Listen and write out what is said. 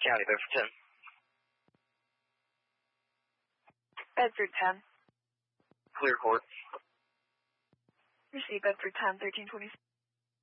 County, Bedford 10. Bedford 10. Clear court. Receive Bedford 10, 1326.